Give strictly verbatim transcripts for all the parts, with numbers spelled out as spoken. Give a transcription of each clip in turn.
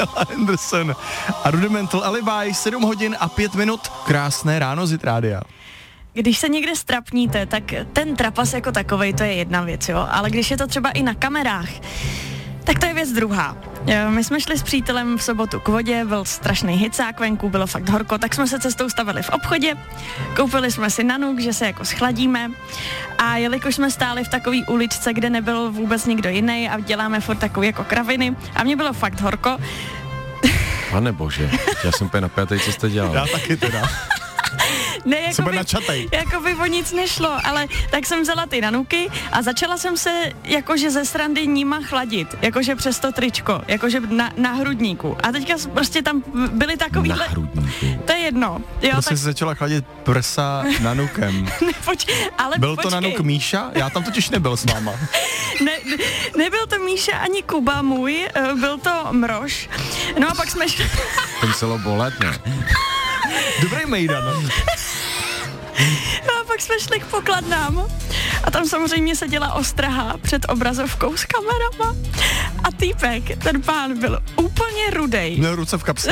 Pamela Anderson a Rudimental Alibi, sedm hodin a pět minut. Krásné ráno z Hit Rádia. Když se někde strapníte, tak ten trapas jako takovej, to je jedna věc, jo, ale když je to třeba i na kamerách, tak to je věc druhá. My jsme šli s přítelem v sobotu k vodě, byl strašný hicák venku, bylo fakt horko, tak jsme se cestou stavili v obchodě, koupili jsme si nanuk, že se jako schladíme a jelikož jsme stáli v takové uličce, kde nebyl vůbec nikdo jiný a děláme furt takový jako kraviny a mě bylo fakt horko. Pane bože, já jsem úplně napjatý, co jste dělal. Já taky teda. Ne, jakoby, jakoby o nic nešlo, ale tak jsem vzala ty nanuky a začala jsem se jakože ze srandy níma chladit, jakože přes to tričko, jakože na, na hrudníku. A teďka prostě tam byly takovýhle... Na hrudníku. To je jedno. Jo, prostě tak... jsi začala chladit prsa nanukem. ne, poč... ale Byl počkej. to nanuk Míša? Já tam totiž nebyl s váma. ne, ne, nebyl to Míša ani Kuba můj, byl to Mrož. No a pak jsme šli... To muselo bolet, ne? Dobrý mejdan. No a pak jsme šli k pokladnám a tam samozřejmě seděla ostraha před obrazovkou s kamerama a týpek, ten pán byl úplně rudej. Měl ruce v kapse.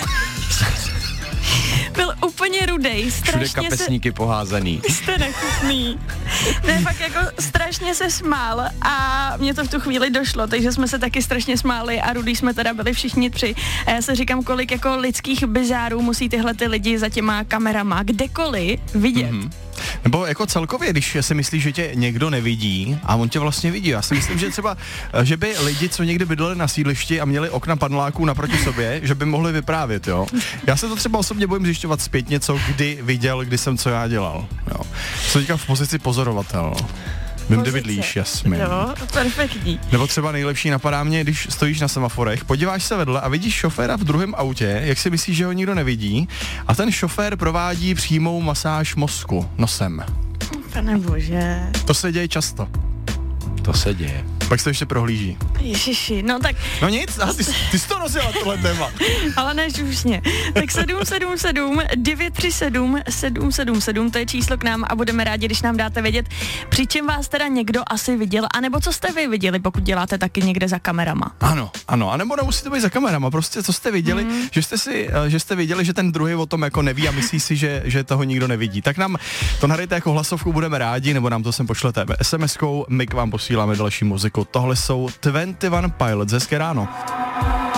Byl úplně rudej, strašně Všude kapesníky se... poházený. Jste nechutný. Ne, fakt jako strašně se smál a mě to v tu chvíli došlo, takže jsme se taky strašně smáli a rudý jsme teda byli všichni tři. A já se říkám, kolik jako lidských bizárů musí tyhle ty lidi za těma kamerama kdekoliv vidět. Mm-hmm. Nebo jako celkově, když si myslíš, že tě někdo nevidí a on tě vlastně vidí. Já si myslím, že třeba, že by lidi, co někdy bydleli na sídlišti a měli okna paneláků naproti sobě, že by mohli vyprávět, jo. Já se to třeba osobně bojím zjišťovat zpět něco, kdy viděl, kdy jsem co já dělal, jo. Jsem teďka v pozici pozorovatel. Vím, kde bydlíš, Jasmin. Jo, perfektní. Nebo třeba nejlepší napadá mě, když stojíš na semaforech, podíváš se vedle a vidíš šoféra v druhém autě, jak si myslíš, že ho nikdo nevidí, a ten šofér provádí přímou masáž mozku nosem. Pane bože. To se děje často. To se děje. Pak se to ještě prohlíží. Ježiši, no tak... No nic, ty, ty jsi to nosila tohle téma. Ale ne žušně. Tak sedm sedm sedm devět tři sedm sedm sedm sedm, to je číslo k nám a budeme rádi, když nám dáte vědět, při čem vás teda někdo asi viděl, anebo co jste vy viděli, pokud děláte taky někde za kamerama. Ano, ano, anebo nemusíte být za kamerama, prostě co jste viděli, mm. že jste si, že jste viděli, že ten druhý o tom jako neví a myslí si, že, že toho nikdo nevidí. Tak nám to nahrajte jako hlasovku, budeme rádi, nebo nám to sem pošlete es em eskou, my k vám posíláme další muziku. Tohle jsou dvacet jedna Pilots, hezké ráno.